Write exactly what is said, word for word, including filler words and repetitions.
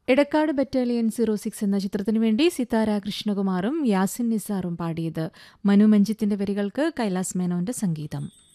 Edakkad battalion zero six എന്ന ചിത്രത്തിനു വേണ്ടി സിതാര കൃഷ്ണകുമാറും യാസിൻ നിസാറും പാടിയത്. മനു മഞ്ജിത്തിന്റെ വരികൾക്ക് കൈലാസ് മേനോന്റെ സംഗീതം.